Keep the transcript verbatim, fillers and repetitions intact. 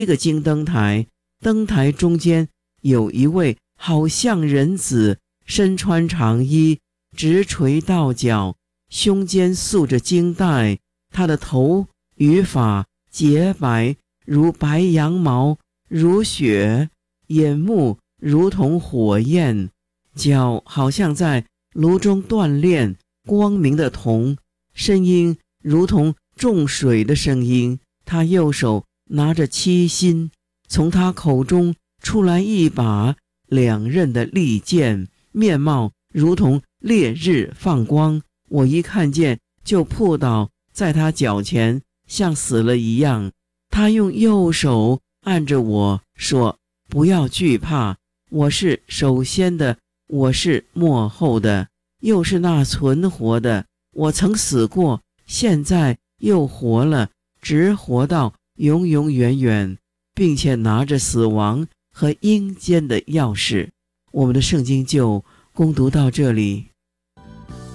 这个金灯台，灯台中间有一位好像人子，身穿长衣，直垂到脚，胸间束着金带，他的头与发洁白如白羊毛，如雪，眼目如同火焰，脚好像在炉中锻炼，光明的铜，声音如同重水的声音。他右手拿着七星，从他口中出来一把两刃的利剑，面貌如同烈日放光。我一看见就扑倒在他脚前，像死了一样。他用右手按着我说：不要惧怕，我是首先的，我是末后的，又是那存活的。我曾死过，现在又活了，直活到永永远远，并且拿着死亡和阴间的钥匙。我们的圣经就攻读到这里。